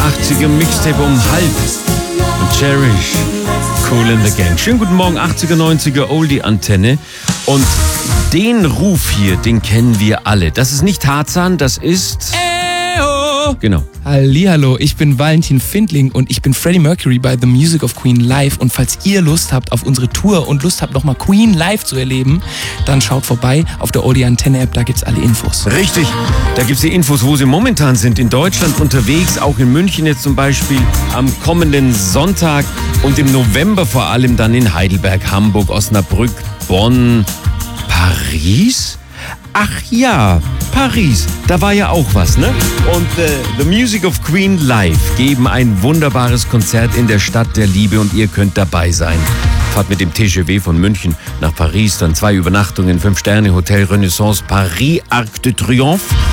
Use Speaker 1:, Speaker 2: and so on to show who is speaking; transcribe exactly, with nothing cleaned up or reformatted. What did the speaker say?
Speaker 1: achtziger Mixtape um halb. Und Cherish, Kool and the Gang. Schönen guten Morgen, achtziger, neunziger Oldie-Antenne. Und den Ruf hier, den kennen wir alle. Das ist nicht Tarzan, das ist...
Speaker 2: Eho.
Speaker 1: Genau.
Speaker 2: Hallihallo, ich bin Valentin Findling und ich bin Freddie Mercury bei The Music of Queen live. Und falls ihr Lust habt auf unsere Tour und Lust habt, nochmal Queen live zu erleben, dann schaut vorbei auf der Oldie-Antenne-App, da gibt's alle Infos.
Speaker 1: Richtig, da gibt's die Infos, wo sie momentan sind. In Deutschland unterwegs, auch in München jetzt zum Beispiel, am kommenden Sonntag und im November vor allem dann in Heidelberg, Hamburg, Osnabrück, Bonn, Paris? Ach ja, Paris, da war ja auch was, ne? Und äh, The Music of Queen live geben ein wunderbares Konzert in der Stadt der Liebe und ihr könnt dabei sein. Fahrt mit dem T G V von München nach Paris, dann zwei Übernachtungen, fünf Sterne Hotel Renaissance Paris, Arc de Triomphe.